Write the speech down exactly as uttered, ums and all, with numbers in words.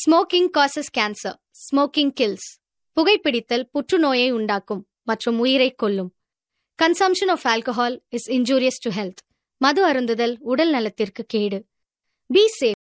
Smoking causes cancer. Smoking kills. புகைப்பிடித்தல் புற்றுநோயை உண்டாக்கும் மற்றும் உயிரை கொல்லும். Consumption of alcohol is injurious to health. மது அருந்துதல் உடல் நலத்திற்கு கேடு. Be safe.